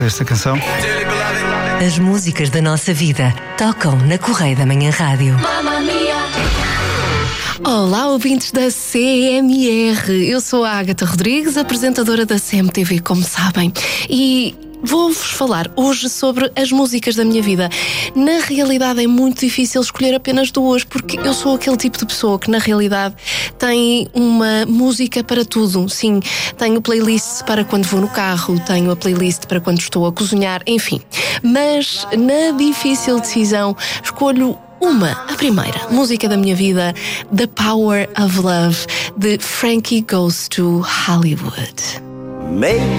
esta canção. As músicas da nossa vida tocam na Correia da Manhã Rádio. Olá, ouvintes da CMR. Eu sou a Ágata Rodrigues, apresentadora da CMTV, como sabem. E vou-vos falar hoje sobre as músicas da minha vida. Na realidade é muito difícil escolher apenas duas, porque eu sou aquele tipo de pessoa que na realidade tem uma música para tudo. Sim, tenho playlists para quando vou no carro, tenho a playlist para quando estou a cozinhar, enfim. Mas na difícil decisão escolho a primeira música da minha vida, The Power of Love, de Frankie Goes to Hollywood. Make